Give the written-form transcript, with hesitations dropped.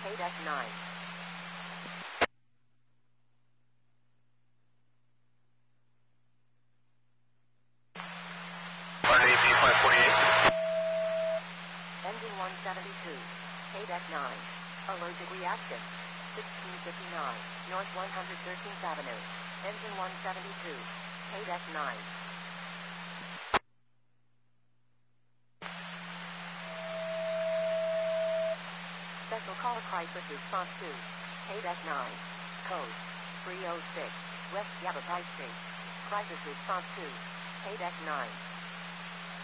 K-9. RAP 548. Engine 172. K-9. Allergic reaction. 1659 North 113th Avenue. Engine 172. K-9. Special call crisis response to K-9. Code 306 West Yavapai Street. Crisis response to K-9.